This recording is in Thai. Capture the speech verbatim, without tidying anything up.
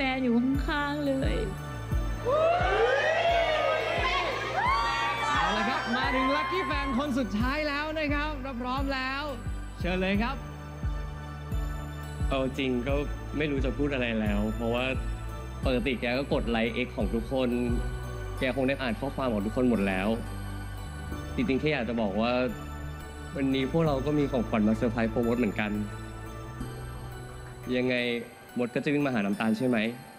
นอยู่ข้างๆเลยเอาละครับมาถึงลัคกี้แฟนคนสุดท้ายแล้วนะครับเราพร้อมแล้วเชิญเลยครับเอาจริงก็ไม่รู้จะพูดอะไรแล้ว เพราะว่าปกติแกก็กดไลค์ X ของทุกคนแกคงได้อ่านข้อความของทุกคนหมดแล้วจริงๆแค่อยากจะบอกว่าวันนี้พวกเราก็มีของขวัญมาเซอร์ไพรส์โปรโมทเหมือนกันยังไงมดก็จะวิ่งมาหาน้ำตาลใช่ไหม